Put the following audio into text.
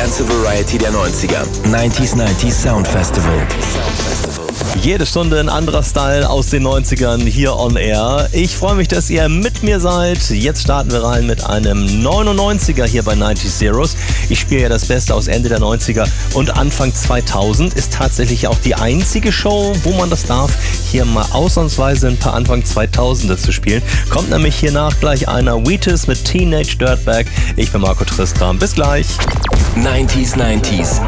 ganze Variety der 90er. 90s Sound Festival. Jede Stunde ein anderer Style aus den 90ern hier on Air. Ich freue mich, dass ihr mit mir seid. Jetzt starten wir rein mit einem 99er hier bei 90s Zeros. Ich spiele ja das Beste aus Ende der 90er und Anfang 2000. Ist tatsächlich auch die einzige Show, wo man das darf, hier mal ausnahmsweise ein paar Anfang 2000er zu spielen. Kommt nämlich hiernach gleich einer Wheatus mit Teenage Dirtbag. Ich bin Marco Tristram. Bis gleich. 90s